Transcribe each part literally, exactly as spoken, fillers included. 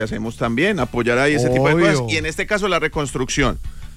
hacemos también, apoyar ahí ese tipo de cosas. Y en este caso la reconstrucción.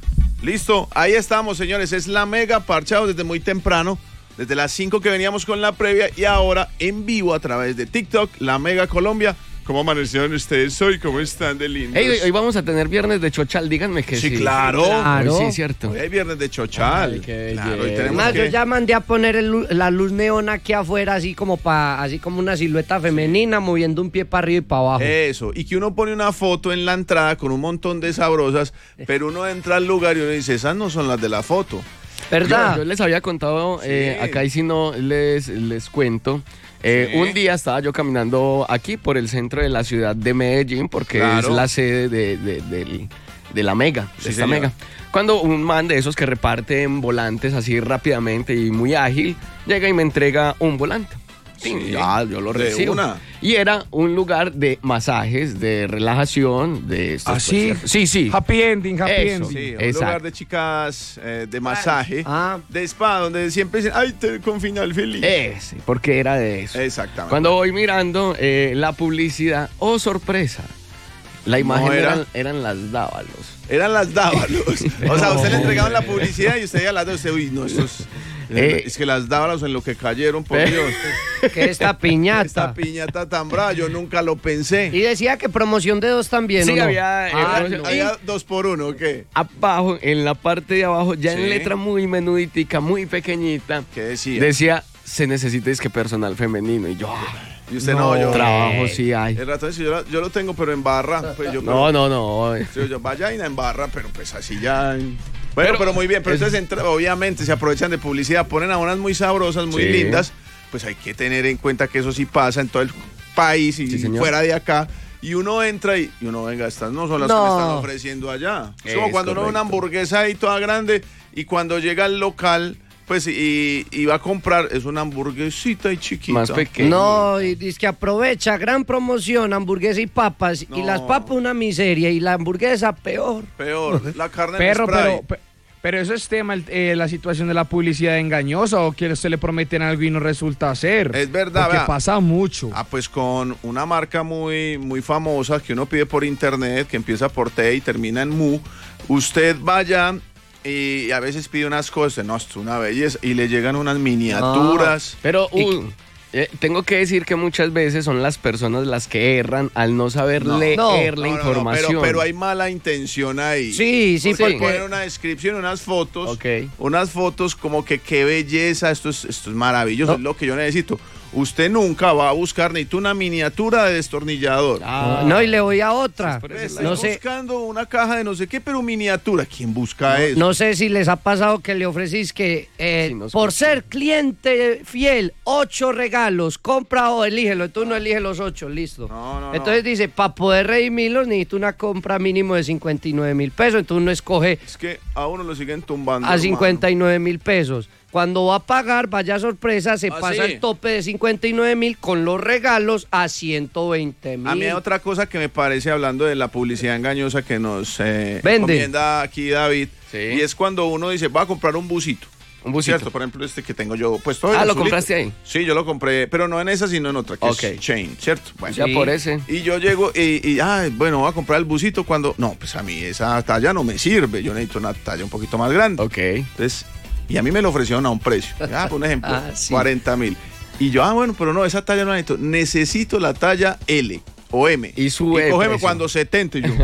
Listo, ahí estamos, señores. Es la Mega parchado desde muy temprano. Desde las cinco que veníamos con la previa y ahora en vivo a través de TikTok, la Mega Colombia. ¿Cómo amanecieron ustedes hoy? ¿Cómo están de lindos? Hey, hoy, hoy vamos a tener viernes de Chochal, díganme que sí. Sí, claro. claro. Sí, cierto. Hoy hay viernes de Chochal. Ay, qué claro, hoy belleza. Más, que... yo ya mandé a poner el, la luz neón aquí afuera, así como pa, así como una silueta femenina, sí, moviendo un pie para arriba y para abajo. Eso, y que uno pone una foto en la entrada con un montón de sabrosas, pero uno entra al lugar y uno dice, esas no son las de la foto. ¿Verdad? Yo, yo les había contado, Sí. eh, acá y si no les, les cuento. Eh, Sí. Un día estaba yo caminando aquí por el centro de la ciudad de Medellín, porque Claro. es la sede de, de, de, de la Mega, de Sí, esta señor. Mega. Cuando un man de esos que reparten volantes así rápidamente y muy ágil, llega y me entrega un volante. Sí, Sí. ya, yo lo De recibo. una. Y era un lugar de masajes, de relajación, de... estos, ¿Ah, sí? pues, sí, sí. Happy ending, happy Eso. ending. Sí, un Exacto. lugar de chicas eh, de masaje, Ah. de spa, donde siempre dicen, ay, te, con final feliz. Ese, porque era de eso. Exactamente. Cuando voy mirando eh, la publicidad, oh sorpresa, la imagen No era. eran, eran las dávalos. Eran las dávalos. O sea, usted le entregaban la publicidad y usted ya las de usted, uy, no, esos... Eh. Es que las dávalos en lo que cayeron, por Eh. Dios. Que esta piñata. Esta piñata tan brava, yo nunca lo pensé. Y decía que promoción de dos también, Sí, ¿o no? había, eh, Ah, promoción. no. Había dos por uno, ¿o qué? Abajo, en la parte de abajo, ya Sí. en letra muy menuditica, muy pequeñita, ¿Qué decía? decía, se necesita es que personal femenino. Y yo, ah, Y usted no, yo... trabajo sí hay. El ratón dice, yo, la- yo lo tengo, pero en barra. Pues yo, No, no, no. pero- yo, vaya y en barra, pero pues así ya... Bueno, pero, Pero- muy bien, pero es- entonces entra- obviamente se aprovechan de publicidad, ponen a unas muy sabrosas, muy Sí. lindas, pues hay que tener en cuenta que eso sí pasa en todo el país y Sí, señor. fuera de acá. Y uno entra y, y uno, venga, estas no son las No. que me están ofreciendo allá. Es, Es como cuando uno ve una correcto. hamburguesa ahí toda grande y cuando llega al local, pues y, y va a comprar, es una hamburguesita y chiquita. Más pequeño. No, y dice que aprovecha, gran promoción, hamburguesa y papas. Y No. las papas una miseria y la hamburguesa peor. Peor, la carne en Perro, spray. pero, pe- pero eso es tema, el- eh, la situación de la publicidad engañosa o que se le prometen algo y no resulta ser. Es verdad, Porque vea. pasa mucho. Ah, pues con una marca muy, muy famosa que uno pide por internet, que empieza por T y termina en Mu, usted vaya y a veces pide unas cosas, no, esto es una belleza, y le llegan unas miniaturas. Pero Y- uh, eh, tengo que decir que muchas veces son las personas las que erran al no saber No. leer No. la No, no, no, información. pero, pero hay mala intención ahí. Sí, sí, porque porque... ponen una descripción, unas fotos, Ok. unas fotos como que qué belleza, esto es, esto es maravilloso, No. es lo que yo necesito. Usted nunca va a buscar ni tú una miniatura de destornillador. Ah, No, y le voy a otra. por Pues, ese estoy No sé, buscando una caja de no sé qué, pero miniatura. ¿Quién busca eso? no sé si les ha pasado que le ofrecís que eh, Sí, nos por pasa. ser cliente fiel, ocho regalos, compra o elígelo. Tú no eliges los ocho, listo. No, no, no. Entonces dice, para poder redimirlos necesito una compra mínimo de cincuenta y nueve mil pesos. Entonces uno escoge Es que a uno lo siguen tumbando. a hermano. cincuenta y nueve mil pesos. Cuando va a pagar, vaya sorpresa, se ¿Ah, pasa sí? el tope de cincuenta y nueve mil con los regalos a ciento veinte mil. A mí hay otra cosa que me parece, hablando de la publicidad engañosa que nos eh, Vende. recomienda aquí David, Sí. y es cuando uno dice, va a comprar un busito. un busito. Cierto, por ejemplo, este que tengo yo puesto. el Ah, ¿lo azulito. compraste ahí? Sí, yo lo compré, pero no en esa, sino en otra, que Ok. es Chain, ¿cierto? Bueno. Ya Sí. por ese. Y yo llego y, y, ay, bueno, voy a comprar el busito cuando... No, pues a mí esa talla no me sirve, yo necesito una talla un poquito más grande. Ok. Entonces, y a mí me lo ofrecieron a un precio. Ah, por ejemplo, Ah, sí. cuarenta mil. Y yo, ah, bueno, pero no, esa talla no la necesito. Necesito la talla L o M. Y sube Y cógeme precio. cuando setenta. Y yo,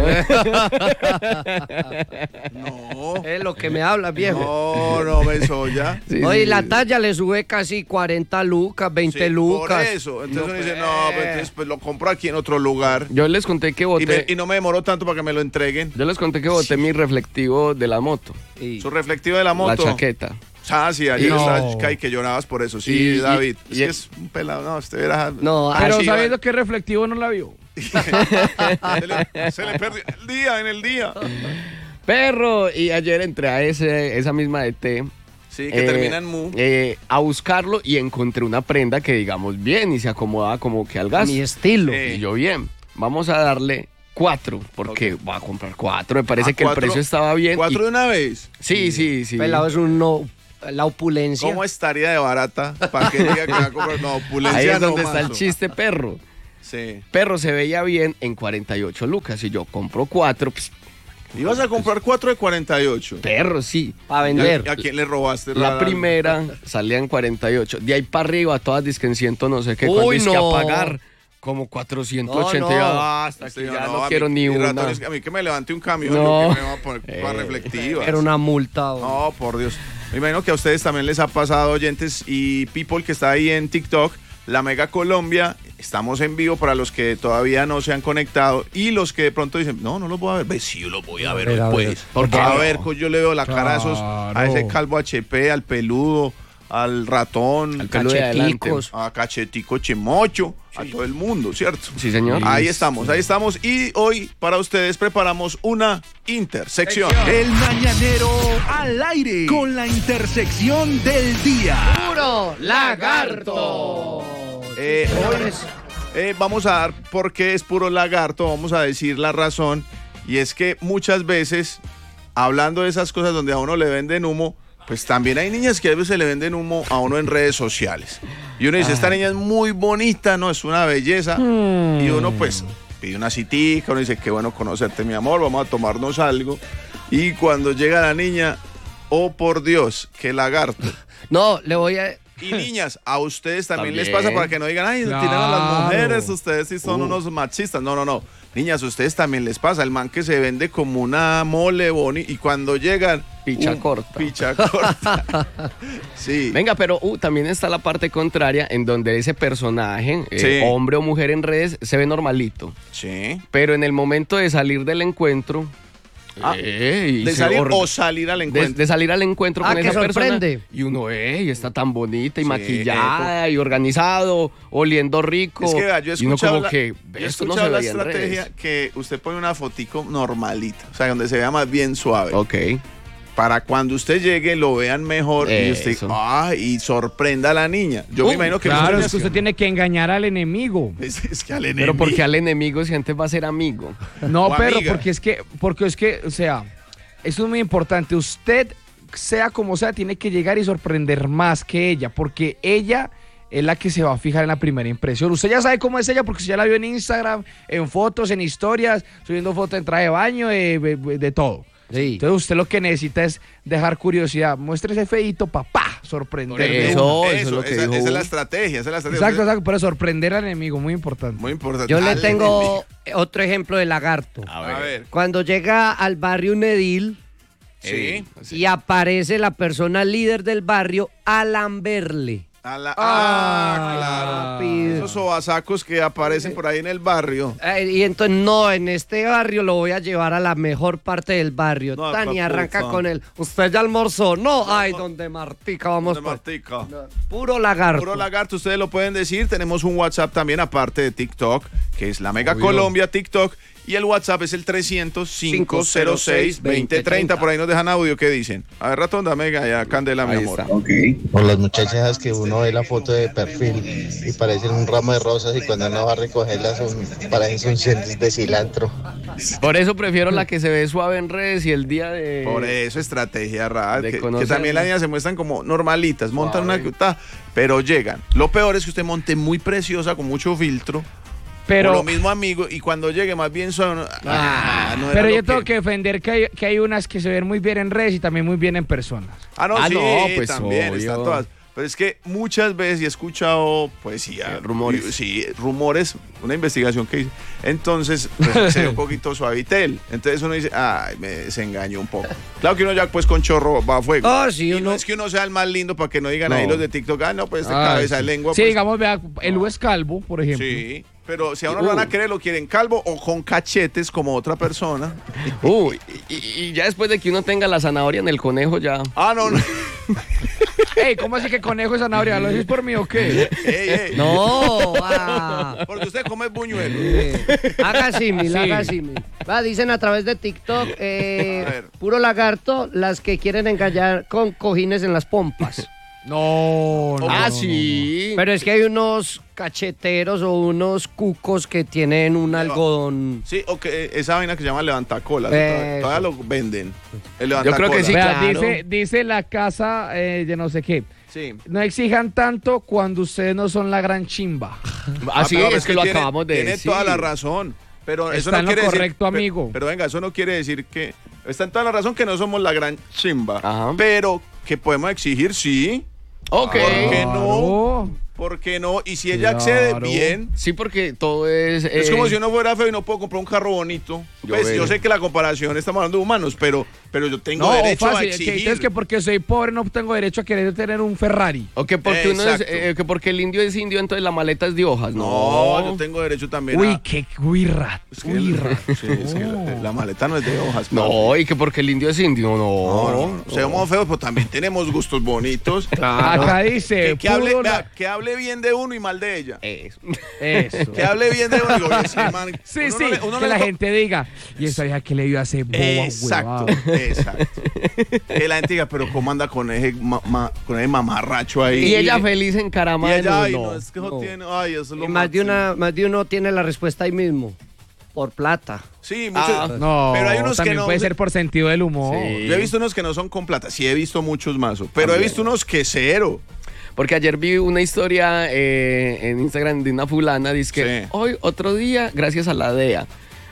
no, Es lo que me habla, viejo. no, no me soya. Sí, Oye, sí, la sí. talla le sube casi cuarenta lucas, veinte Sí, lucas. Por eso. Entonces No, uno dice, pues. no, pues, entonces, pues lo compro aquí en otro lugar. Yo les conté que Y, me- boté, y no me demoró tanto para que me lo entreguen. yo les conté que boté mi reflectivo de la moto, Y- Su reflectivo de la moto. la chaqueta. Ah, sí, ayer No. estaba Sky que llorabas por eso. Sí, Y- y- David. es y- que es un pelado. No, usted verá. No, Pero así sabiendo que reflectivo no la vio. se, le, se le perdió el día, en el día. Perro, y ayer entré a ese, esa misma de té. Sí, que eh, termina en mu. eh, a buscarlo y encontré una prenda que digamos bien y se acomodaba como que al gas. mi estilo. Sí. Y yo bien, vamos a darle cuatro, porque voy a comprar cuatro, me parece Ah, que cuatro- el precio estaba bien. ¿Cuatro y- de una vez? Sí, sí, sí. Pelado es un no, la opulencia. ¿Cómo estaría de barata para que diga que va a comprar? No, opulencia Ahí es no, donde está el mazo. chiste, perro. Sí. Perro se veía bien en cuarenta y ocho lucas. Y yo compro cuatro. Pues, Ibas a comprar cuatro de cuarenta y ocho. perro, sí. Para vender. ¿A, a quién le robaste? La Rara? primera salía en cuarenta y ocho. De ahí para arriba, todas dizque en ciento no sé qué. Cuando Uy, es que no. a pagar como cuatrocientos ochenta. No, no. Ya, hasta Este, que yo, ya no, no, a quiero mí- ni y una. ratones, a mí que me levante un camión, No. yo que me voy a poner para Eh. reflectivas. Era una multa. hombre. No, por Dios. Me imagino que a ustedes también les ha pasado, oyentes y people que está ahí en TikTok, La Mega Colombia. Estamos en vivo para los que todavía no se han conectado y los que de pronto dicen, no, no los voy a ver. Ve, sí, los voy a ver A ver, a después. ver. Porque ¿Por a qué? ver, co- yo le veo la cara a esos, a Claro. ese calvo H P, al peludo, al ratón, Al peludo de adelante. Cacheticos. a Cachetico Chemocho, a todo el mundo, ¿cierto? Sí, señor. Ahí estamos, ahí estamos. Y hoy para ustedes preparamos una intersección. El mañanero al aire con la intersección del día. ¡Puro lagarto! Eh, Sí, hoy señores. eh, vamos a dar por qué es puro lagarto, vamos a decir la razón. Y es que muchas veces, hablando de esas cosas donde a uno le venden humo, pues también hay niñas que a veces se le venden humo a uno en redes sociales. Y uno dice, esta niña es muy bonita, ¿no? Es una belleza. Y uno pues pide una citica, uno dice, qué bueno conocerte, mi amor, vamos a tomarnos algo. Y cuando llega la niña, oh por Dios, qué lagarto. No, le voy a... Y niñas, a ustedes también, les También. pasa para que no digan, ay, Claro. tiran a las mujeres, ustedes sí son Uh. unos machistas. No, no, no. Niñas, a ustedes también les pasa. El man que se vende como una mole boni y cuando llegan... Picha un corta. Picha corta. Sí. Venga, pero uh, también está la parte contraria en donde ese personaje, eh, Sí. hombre o mujer en redes, se ve normalito. Sí. Pero en el momento de salir del encuentro, Ah, eh, y De se salir or- o salir al de, encuentro. de salir al encuentro Ah, con que esa sorprende. persona y uno, ey, está tan bonita y Sí, maquillada y organizado, oliendo rico. Es que vea, yo he y uno escuchado, como la, que yo he esto no escuchado se la veía en estrategia redes. que usted pone una fotico normalita, o sea, donde se vea más bien suave. Ok. Para cuando usted llegue lo vean mejor y usted, Eso. ah, y sorprenda a la niña. Yo me Uh, imagino que Claro, muchas es niñas que usted tiene que engañar al enemigo. Es, es que al Pero enemigo. porque al enemigo si antes va a ser amigo. No, O pero amiga. porque es que, porque es que, o sea, eso es muy importante. Usted, sea como sea, tiene que llegar y sorprender más que ella, porque ella es la que se va a fijar en la primera impresión. Usted ya sabe cómo es ella, porque usted ya la vio en Instagram, en fotos, en historias, subiendo fotos en traje de baño, de, de- de todo. Sí. Entonces usted lo que necesita es dejar curiosidad. Muestre ese feíto, papá, sorprender. Por de eso. una. es lo que esa, dijo esa es la Hugo. estrategia, esa es la estrategia. Exacto, exacto, pero sorprender al enemigo, muy importante. Muy importante. Yo le Al tengo otro ejemplo de lagarto. enemigo. A ver. Cuando llega al barrio un edil Sí. y aparece la persona líder del barrio a lamberle. A la- Ah, ah, claro. rápido. Esos sobasacos que aparecen por ahí en el barrio. Eh, y entonces, no, en este barrio lo voy a llevar a la mejor parte del barrio. No, Tan, y papuza. arranca con él. ¿Usted ya almorzó? No, ay, donde Martica, vamos De pa- Martica. Puro lagarto. Puro lagarto, ustedes lo pueden decir. Tenemos un WhatsApp también, aparte de TikTok, que es la Mega Obvio. Colombia TikTok. Y el WhatsApp es el trescientos, cinco cero seis, veinte treinta. Por ahí nos dejan audio. ¿Qué dicen? A ver, ratón, dame ya, Candela, mi Ahí amor. está. O las muchachas que uno ve la foto de perfil y parecen un ramo de rosas y cuando uno va a recogerlas son, parecen cientos de cilantro. Por eso prefiero la que se ve suave en redes y el día de... Por eso, estrategia rara. de Que, que conocerla. también las niñas se muestran como normalitas, montan Suave. una cuta, pero llegan. Lo peor es que usted monte muy preciosa, con mucho filtro. Pero, o lo mismo amigo, y cuando llegue más bien son. Ah, no era pero lo yo tengo que defender que hay, que hay unas que se ven muy bien en redes y también muy bien en personas. Ah, no, Ah, sí, no, pues, también obvio. están todas. Pero es que muchas veces y he escuchado poesía, Eh, rumores. y- Sí, rumores, una investigación que hice. Entonces, pues, se ve un poquito suavitel. Entonces uno dice, ay, me desengañó un poco. Claro que uno ya pues con chorro va a fuego. Ah, sí, y uno- no es que uno sea el más lindo para que no digan No. ahí los de TikTok, ah, no, pues este Ah, cabeza sí. de lengua. Sí, pues, digamos, vea, el Hugo es calvo, por ejemplo. sí. Pero si a uno lo van a Uh. querer, lo quieren calvo o con cachetes como otra persona. Uy, y, y- y ya después de que uno tenga la zanahoria en el conejo ya... Ah, no, no. Ey, ¿cómo así que conejo es zanahoria? ¿Lo decís por mí o qué? Ey, ey. No, ah. Porque usted come buñuelo. Eh, haga símil, Sí. haga símil. Va, dicen a través de TikTok, eh, A ver. puro lagarto, las que quieren engañar con cojines en las pompas. No, no. ah, no, sí. Pero es que hay unos cacheteros o unos cucos que tienen un algodón. Sí, o que esa vaina que se llama levantacolas. Eso. Todavía, todavía lo venden. El Yo creo que levantacolas. sí, Vea, claro. dice, dice la casa eh, de no sé qué. Sí. No exijan tanto cuando ustedes no son la gran chimba. Así Ah, pero es, es que, que lo tiene- acabamos de Tiene decir. toda la razón. Pero eso Está no en lo quiere correcto, decir, amigo. Pero, pero venga, eso no quiere decir que está en toda la razón que no somos la gran chimba. Ajá. Pero que podemos exigir, sí. Ok. ¿Por qué no? Claro. ¿Por qué no? Y si ella accede, Claro. bien. Sí, porque todo es... Es eh, como si uno fuera feo y no puedo comprar un carro bonito. Yo Pues veo. yo sé que la comparación, estamos hablando de humanos, pero, pero yo tengo No, derecho fácil, a que, exigir. entonces que porque soy pobre no tengo derecho a querer tener un Ferrari. O que porque, uno es, Exacto. eh, que porque el indio es indio, entonces la maleta es de hojas. No, No, yo tengo derecho también Uy, a... qué uy, rat, Es que, uy, rat. sí, es que la, la maleta no es de hojas. No, y que porque el indio es indio, no. No, no, no. Seamos feos, pero también tenemos gustos bonitos. Acá dice, Que, que hable, puro vea, la- que hable bien de uno y mal de ella. Eso. Eso. Que hable bien de uno. Digo, "Oye, ese man", Sí, uno sí, no le- uno que le la to- gente diga, y esa vieja que le dio a hacer boba, Exacto, huevado. exacto. Que la gente diga, pero ¿cómo anda con ese, ma- ma- con ese mamarracho ahí? Y ella feliz en Y caramelo. ella, ay, no. no, es que eso No. tiene, ay, eso es lo Y más de, máximo. una, más de uno tiene la respuesta ahí mismo. Por plata. Sí, muchos. Ah, No, pero hay unos que también no. puede ser por sentido del humor. Sí. Yo he visto unos que no son con plata. Sí, he visto muchos mazos. Pero También. he visto unos que cero. Porque ayer vi una historia eh, en Instagram de una fulana, dice que Sí. hoy otro día, gracias a la D E A.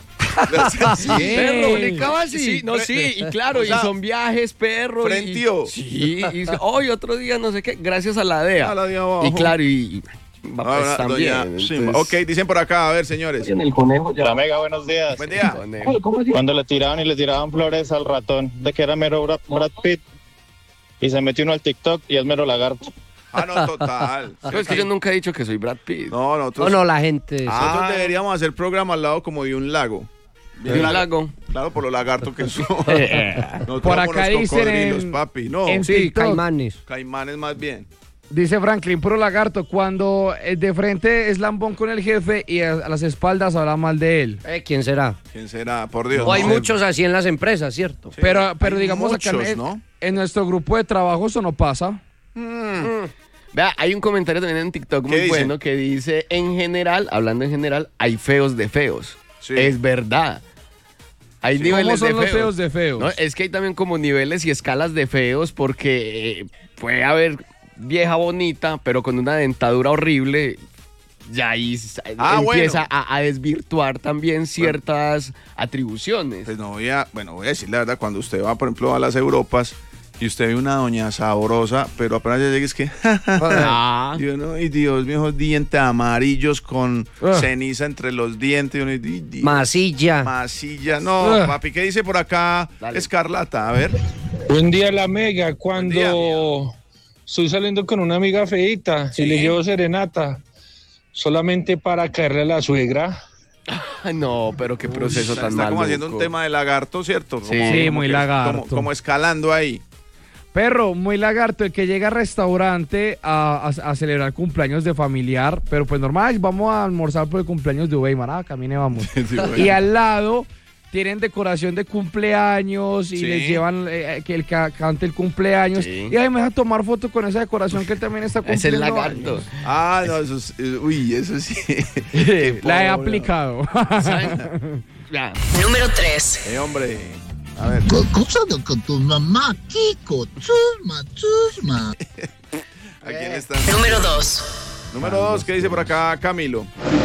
Sí. Perro, Ey. publicaba así. Sí, no, sí, y claro, O sea, y son viajes, perro. y- frentio. Sí, y dice, hoy otro día, no sé qué, gracias a la D E A. A la D E A abajo. Y claro, y, y va, pues, Ahora, también. doña Shimba. entonces- Ok, dicen por acá, a ver, señores. La Mega, buenos días. Buen día. Conejo. Cuando le tiraban y le tiraban flores al ratón de que era mero Brad, Brad Pitt y se metió uno al TikTok y es mero lagarto. Ah, no, total. Pero es que yo nunca he dicho que soy Brad Pitt. No, nosotros, No, no, la gente. nosotros Ah. deberíamos hacer programa al lado como de un lago. De un lago. Claro, por los lagartos que son. Nosotros Por somos acá los dicen cocodrilos, en- papi. No, en Sí, TikTok. caimanes. caimanes más bien. Dice Franklin, puro lagarto, cuando eh, de frente es lambón con el jefe y a, a las espaldas habla mal de él. Eh, ¿Quién será? ¿Quién será? Por Dios. O hay no. muchos así en las empresas, ¿cierto? Sí, Pero, pero hay digamos acá muchos, en, ¿no? en nuestro grupo de trabajo eso no pasa. Vea, hay un comentario también en TikTok ¿Qué muy dice? bueno que dice, en general, hablando en general, hay feos de feos. Sí. Es verdad. Hay ¿Cómo niveles son de los feos. feos de feos? No, es que hay también como niveles y escalas de feos porque eh, puede haber vieja bonita, pero con una dentadura horrible. Ya ahí s- Ah, empieza bueno. a, a desvirtuar también ciertas atribuciones. Pues no voy a, bueno, voy a decir la verdad, cuando usted va, por ejemplo, a las Europas y usted ve una doña sabrosa, pero apenas ya llega es que, Ah. y uno, y Dios mío, dientes amarillos con Ah. ceniza entre los dientes, y uno, y, Dios, Masilla. masilla, no, Ah. papi, ¿qué dice por acá? Dale. Escarlata, a ver. Buen día, la Mega. Cuando día. estoy saliendo con una amiga feita Sí. y le llevo serenata solamente para caerle a la suegra. Ay, no, pero qué proceso Está, tan está maluco. como haciendo un tema de lagarto, ¿cierto? Sí. Como- Sí, como muy que- lagarto. Como, como escalando ahí. Perro, muy lagarto, el que llega al restaurante a, a- a celebrar cumpleaños de familiar, pero pues normal, vamos a almorzar por el cumpleaños de Weimar, ah, camine, vamos. Sí, bueno. Y al lado tienen decoración de cumpleaños y Sí. les llevan eh, que el ca- cante el cumpleaños. Sí. Y ahí me deja tomar foto con esa decoración que él también está Es el cumpliendo lagarto. años. Ah, no, eso es, eh, uy, eso sí. La he pobre. aplicado. ¿Saben? Ya. Número tres. Eh, hombre. A ver. Cosa con tu mamá, Kiko, chusma, chusma. ¿A quién está? Número dos. Número dos, ¿qué dice por acá Camilo?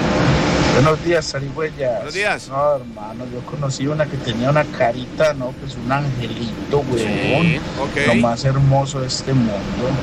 Buenos días, zarigüeyas. Buenos días. No, hermano, yo conocí una que tenía una carita, ¿no? Pues un angelito, huevón. Ok. Lo más hermoso de este mundo.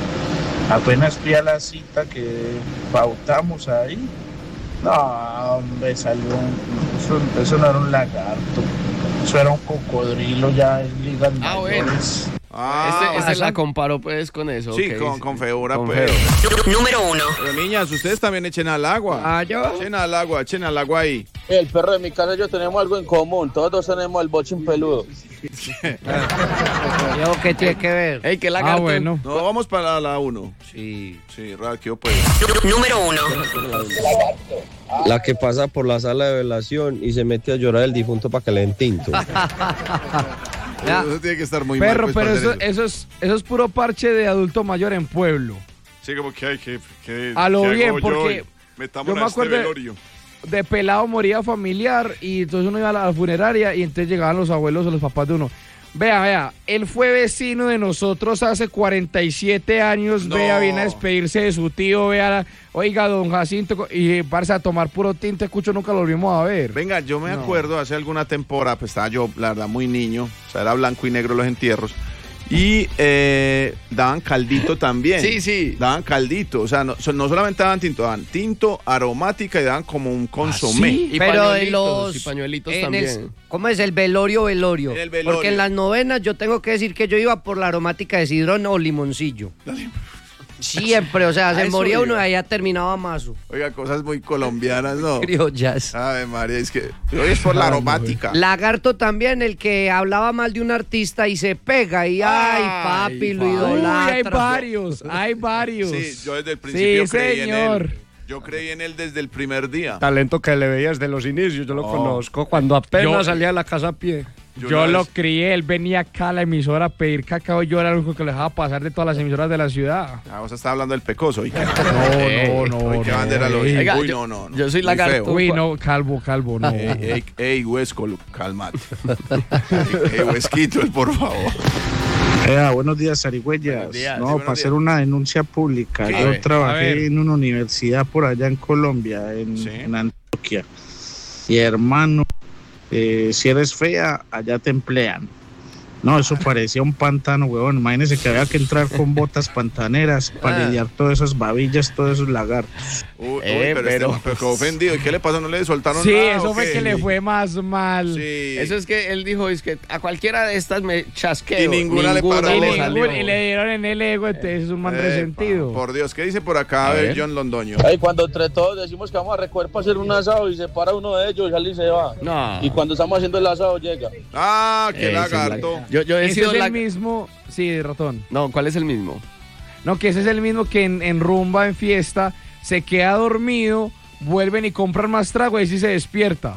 Apenas fui a la cita que pautamos ahí. No, hombre, salió un... Eso, eso no era un lagarto. Eso era un cocodrilo ya en ligas Ah, bueno. mayores. Ah, este, este la comparo pues con eso. sí, ok, con, sí. con feura, Con pues. feo. Nú- Número uno. Pero niñas, ustedes también echen al agua. Ah, yo. Echen al agua, echen al agua ahí. El perro de mi casa y yo tenemos algo en común. Todos dos tenemos el bochín peludo. ¿Yo qué tiene que ver? Ey, qué Ah, lagarto. bueno. No, vamos para la uno. Sí. Sí, radio, pues. Nú- Número uno. La que pasa por la sala de velación y se mete a llorar el difunto para que le den tinto. Ya. Eso tiene que estar muy Perro, mal. pues, pero para eso, hacer eso, es, eso es puro parche de adulto mayor en pueblo. Sí, como que hay que... que A lo ¿qué bien, hago yo? porque Metamos yo me a este acuerdo de- velorio. De pelado moría familiar y entonces uno iba a la funeraria y entonces llegaban los abuelos o los papás de uno. Vea, vea, él fue vecino de nosotros hace cuarenta y siete años, No. vea, viene a despedirse de su tío, vea, oiga, don Jacinto, y parce, a tomar puro tinto, escucho, nunca lo volvimos a ver. Venga, yo me No. acuerdo hace alguna temporada, pues estaba yo, la verdad, muy niño, o sea, era blanco y negro los entierros, y eh, daban caldito también. Sí, sí. Daban caldito, o sea, no, so- no solamente daban tinto, daban tinto, aromática y daban como un consomé. ¿sí? Y Pero de pañuelitos, los... y pañuelitos en también. el- ¿Cómo es? El velorio, velorio. El velorio. Porque en las novenas yo tengo que decir que yo iba por la aromática de sidrón o limoncillo. Siempre, o sea, A se eso moría uno y iba. allá terminaba mazo. Oiga, cosas muy colombianas, ¿no? Criollas. Ave María, es que hoy es por la aromática. Lagarto también, el que hablaba mal de un artista y se pega y ay, papi, lo Uy, idolatra. hay varios, hay varios. Sí, yo desde el principio Sí, creí señor. en él. Yo creí en él desde el primer día. Talento que le veías de los inicios, yo lo Oh. conozco, cuando apenas Yo- salía de la casa a pie. Yo Yo, una lo vez- crié, él venía acá a la emisora a pedir cacao, yo era lo único que le dejaba pasar de todas las emisoras de la ciudad. Ah, vos estás hablando del pecoso. ¿Y qué? No, no, no. Uy, qué no, bandera lo ey. Oiga, Uy, yo- no, no, no. yo soy Muy lagarto. feo. Uy, no, calvo, calvo, no. Ey, ey, ey, Huesco, calmate. Ey, Huesquito, por favor. Eh, buenos días, zarigüeyas. Buenos días, sí, No, buenos para días. hacer una denuncia pública. ¿Qué? Yo A ver, a trabajé ver. en una universidad por allá en Colombia, en, Sí. en Antioquia. Y hermano, eh, si eres fea, allá te emplean. No, eso parecía un pantano, huevón. Imagínense que había que entrar con botas pantaneras para Ah. lidiar todas esas babillas, todos esos lagartos. Uy, uy, Eh, pero, pero- este, pero qué ofendido. ¿Y qué le pasó? ¿No le soltaron Sí, nada? eso o fue qué? que le fue más mal. Sí. Eso es que él dijo, es que a cualquiera de estas me chasqueo. Y ninguna le paró. Y, le le, salió. y le dieron en el ego, entonces es un man Epa, resentido. Por Dios, ¿qué dice por acá A a ver, ver. John Londoño? Ay, cuando entre todos decimos que vamos a recoger para hacer un asado y se para uno de ellos y sale y se va. No. Y cuando estamos haciendo el asado llega. Ah, qué Ese es lagarto. la- Yo, yo he Ese sido es el la... mismo, sí, ratón. No, ¿cuál es el mismo? No, que ese es el mismo que en, en rumba, en fiesta, se queda dormido, vuelven y compran más trago y así se despierta.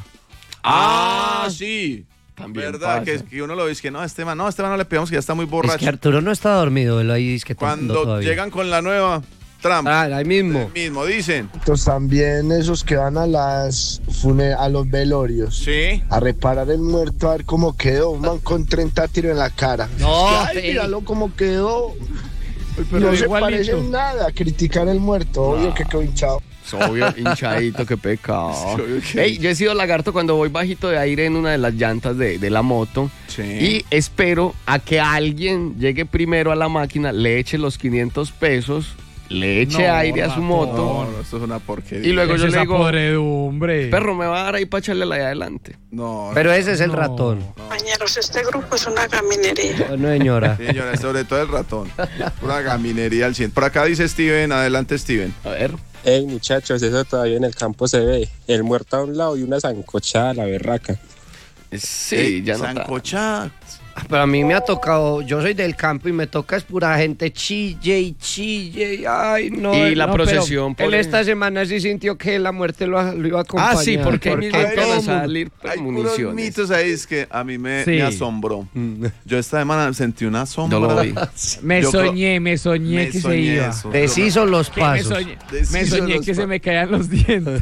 Ah, sí. También ¿Verdad? pasa. Que, que uno lo dice que no, este man, no, este man no le pegamos que ya está muy Es borracho. que Arturo no está dormido, él ahí dice que Cuando todavía. llegan con la nueva Trump, Ah, ahí mismo. mismo dicen. Pues también esos que van a las fune- a los velorios. Sí. A reparar el muerto, a ver cómo quedó. Un man con treinta tiros en la cara. No, Es que, ay, ey. míralo cómo quedó. pero no se igualito. parece en nada. Criticar el muerto. Obvio que quedó hinchado. Es obvio, hinchadito, qué pecado. Sí, obvio que- Ey, yo he sido lagarto cuando voy bajito de aire en una de las llantas de, de la moto. Sí. Y espero a que alguien llegue primero a la máquina, le eche los quinientos pesos, le eche No, aire a su ratón. moto. No, no, esto es una porquería. Y luego ¿Qué yo es le esa digo, podredumbre? perro, me va a dar ahí para echarle la de adelante. No, Pero ese es el No. ratón. Compañeros, este grupo es una gaminería. No, señora. sí, señora, sobre todo el ratón. Pura gaminería al cien. Por acá dice Steven, adelante Steven. A ver. Ey, muchachos, eso todavía en el campo se ve. El muerto a un lado y una zancochada a la berraca. Sí, Ey, ya no está. sancochada. Pero a mí me ha tocado, yo soy del campo y me toca es pura gente chille y chille. y Ay, no. Y la no, pero procesión por Él el- esta semana sí sintió que la muerte lo, lo iba a acompañar. Ah, sí, porque ahí mismo Ay, empiezan a ¿cómo? salir Hay puros municiones. mitos ahí, es que a mí me, Sí. me asombró. Yo esta semana sentí una sombra. Yo lo vi. Me Yo creo- soñé, me soñé me que se soñé iba. eso. Deshizo los Que me pasos. soñé, Deshizo me soñé los que se pa- me caían los dientes.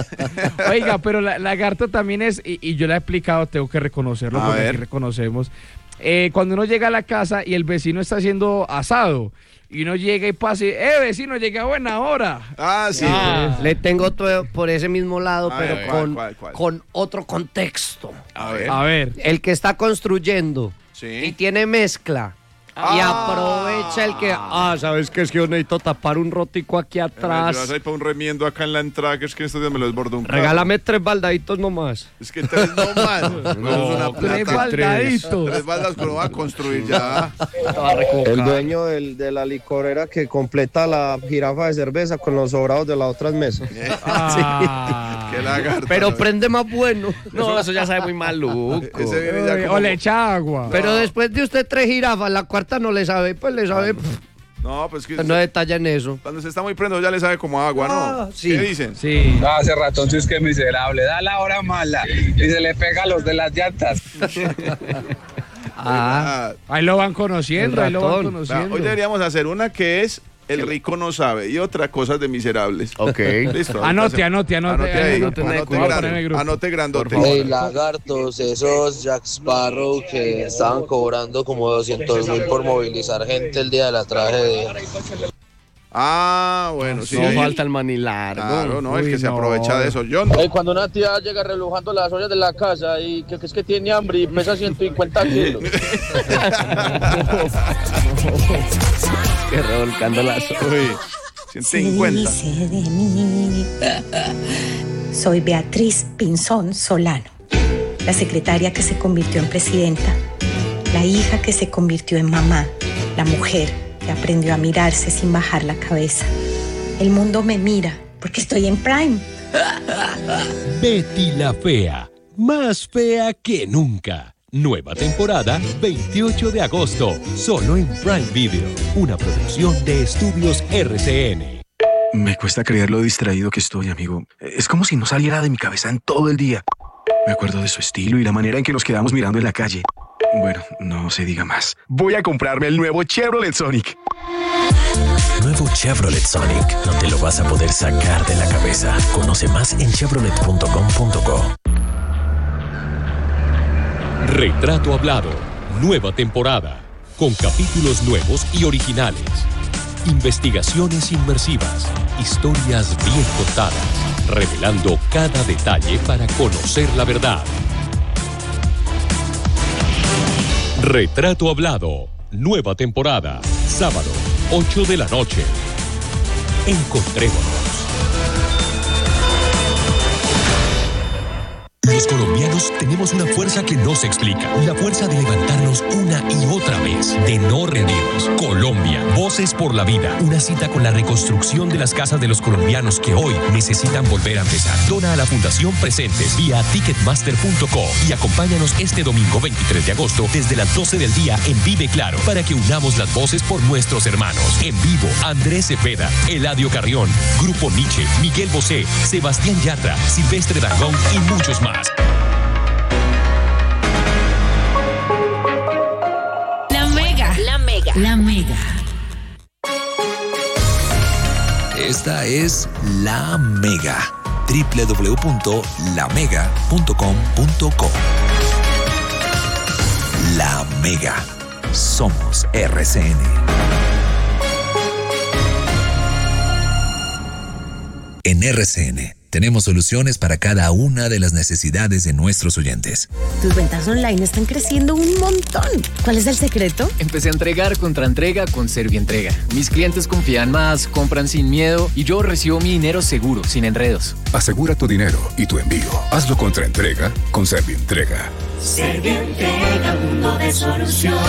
Oiga, pero la, lagarto también es, y, y yo la he explicado, tengo que reconocerlo, A porque ver. aquí reconocemos. Eh, cuando uno llega a la casa y el vecino está haciendo asado, y uno llega y pasa y, eh, vecino, llegué a buena hora. Ah, sí. Ah. Le tengo todo por ese mismo lado, A pero ver, con, ¿cuál, cuál, cuál? con otro contexto. A ver. A ver. El que está construyendo y Sí. tiene mezcla. Y Ah. aprovecha el que, ah, ¿sabes qué? Es que yo necesito tapar un rotico aquí Yo atrás. voy para un remiendo acá en la entrada, que es que estos días me lo desbordó un carro. Regálame tres baldaditos nomás. Es que tres no más. No, es una Tres plata. baldaditos. Tres baldas que uno va a construir ya. El dueño del- de la licorera que completa la jirafa de cerveza con los sobrados de las otras mesas. Ah. Qué lagarto. Pero ¿no? prende más bueno. No, eso ya sabe muy maluco. Ese viene ya Uy, como- o le echa agua. Pero después de usted tres jirafas, la cuarta no le sabe, pues le sabe. pff, No, pues que no detalla en eso. cuando se está muy prendo ya le sabe como agua, ¿no? Ah, sí. ¿Qué dicen? Sí. No, hace ratón sí es que es miserable, da la hora mala y se le pega a los de las llantas. Ah, Ah, Ahí lo van conociendo, El ahí lo van ratón. conociendo. hoy deberíamos hacer una que es El rico no sabe. Y otra cosa de miserables. Ok. Listo. Anote, anote, anote. Anote ahí. Anote, Anote, anote, grande, anote grandote. Hey, lagartos, esos Jack Sparrow que estaban cobrando como doscientos mil por movilizar gente el día de la tragedia. Ah, bueno, sí. No ahí. falta el manilargo. Claro, no, el Uy, que se no. aprovecha de eso. Yo no. Hey, cuando una tía llega relujando las ollas de la casa y que, que es que tiene hambre y pesa ciento cincuenta kilos. Que revolcando las Uy, ciento cincuenta. Se dice de mí. Soy Beatriz Pinzón Solano, la secretaria que se convirtió en presidenta, la hija que se convirtió en mamá, la mujer que aprendió a mirarse sin bajar la cabeza. El mundo me mira porque estoy en Prime. Betty la Fea, más fea que nunca. Nueva temporada, veintiocho de agosto, solo en Prime Video, una producción de Estudios R C N. Me cuesta creer lo distraído que estoy, amigo. Es como si no saliera de mi cabeza en todo el día. Me acuerdo de su estilo y la manera en que nos quedamos mirando en la calle. Bueno, no se diga más. Voy a comprarme el nuevo Chevrolet Sonic. Nuevo Chevrolet Sonic. No te lo vas a poder sacar de la cabeza. Conoce más en chevrolet punto com punto co. Retrato Hablado, nueva temporada, con capítulos nuevos y originales. Investigaciones inmersivas, historias bien contadas, revelando cada detalle para conocer la verdad. Retrato Hablado, nueva temporada, sábado, ocho de la noche. Encontrémonos. Los colombianos tenemos una fuerza que no se explica. La fuerza de levantarnos una y otra vez, de no rendirnos. Colombia, Voces por la Vida. Una cita con la reconstrucción de las casas de los colombianos que hoy necesitan volver a empezar. Dona a la Fundación Presentes vía ticketmaster punto co y acompáñanos este domingo veintitrés de agosto desde las doce del día en Vive Claro para que unamos las voces por nuestros hermanos. En vivo, Andrés Cepeda, Eladio Carrión, Grupo Nietzsche, Miguel Bosé, Sebastián Yatra, Silvestre Dangond y muchos más. La Mega. La Mega. La Mega. Esta es La Mega. doble u doble u doble u punto la mega punto com punto co. La Mega. Somos R C N. En R C N tenemos soluciones para cada una de las necesidades de nuestros oyentes. Tus ventas online están creciendo un montón. ¿Cuál es el secreto? Empecé a entregar contra entrega con Servientrega. Mis clientes confían más, compran sin miedo y yo recibo mi dinero seguro, sin enredos. Asegura tu dinero y tu envío. Hazlo contra entrega con Servientrega. Servientrega, mundo de soluciones.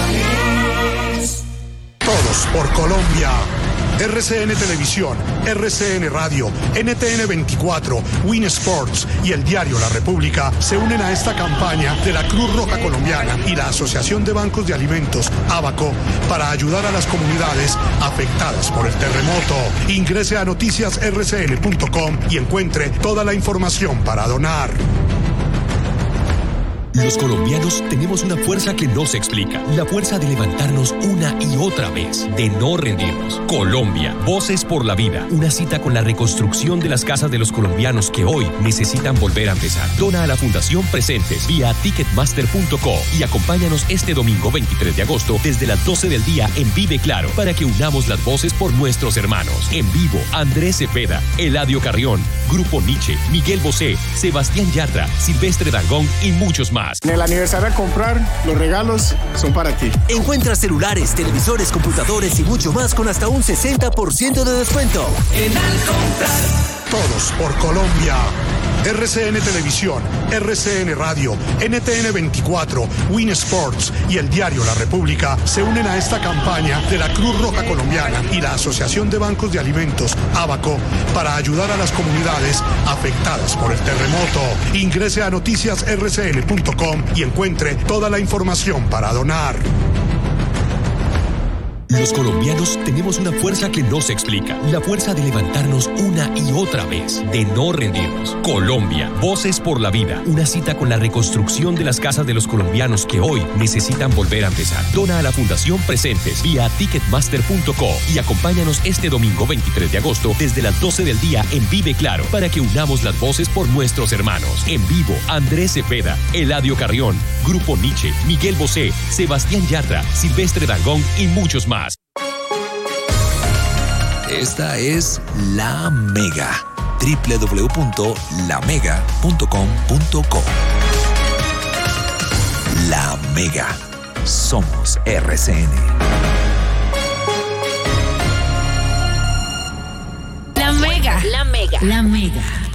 Todos por Colombia. R C N Televisión, R C N Radio, N T N veinticuatro, Win Sports y el diario La República se unen a esta campaña de la Cruz Roja Colombiana y la Asociación de Bancos de Alimentos, ABACO, para ayudar a las comunidades afectadas por el terremoto. Ingrese a noticias r c n punto com y encuentre toda la información para donar. Los colombianos tenemos una fuerza que no se explica. La fuerza de levantarnos una y otra vez, de no rendirnos. Colombia, Voces por la Vida. Una cita con la reconstrucción de las casas de los colombianos que hoy necesitan volver a empezar. Dona a la Fundación Presentes vía ticketmaster punto co y acompáñanos este domingo veintitrés de agosto desde las doce del día en Vive Claro para que unamos las voces por nuestros hermanos. En vivo, Andrés Cepeda, Eladio Carrión, Grupo Nietzsche, Miguel Bosé, Sebastián Yatra, Silvestre Dangond y muchos más. En el aniversario a comprar, los regalos son para ti. Encuentra celulares, televisores, computadores y mucho más con hasta un sesenta por ciento de descuento. En Al Comprar. Todos por Colombia. R C N Televisión, R C N Radio, N T N veinticuatro, Win Sports y el diario La República se unen a esta campaña de la Cruz Roja Colombiana y la Asociación de Bancos de Alimentos, ABACO, para ayudar a las comunidades afectadas por el terremoto. Ingrese a noticias r c n punto com y encuentre toda la información para donar. Los colombianos tenemos una fuerza que no se explica. La fuerza de levantarnos una y otra vez, de no rendirnos. Colombia, Voces por la Vida. Una cita con la reconstrucción de las casas de los colombianos que hoy necesitan volver a empezar. Dona a la Fundación Presentes vía ticketmaster punto co y acompáñanos este domingo veintitrés de agosto desde las doce del día en Vive Claro para que unamos las voces por nuestros hermanos. En vivo, Andrés Cepeda, Eladio Carrión, Grupo Nietzsche, Miguel Bosé, Sebastián Yatra, Silvestre Dangond y muchos más. Esta es La Mega. doble u doble u doble u punto la mega punto com punto co. La Mega. Somos R C N. La Mega. La Mega. La Mega.